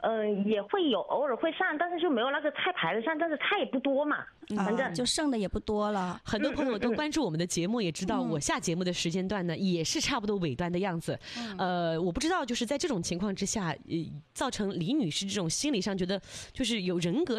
也会有，偶尔会上，但是就没有那个菜排得上，但是菜也不多嘛，反正就剩的也不多了。 很多朋友都关注我们的节目，也知道我下节目的时间段呢，也是差不多尾端的样子。我不知道就是在这种情况之下，造成李女士这种心理上觉得就是有人格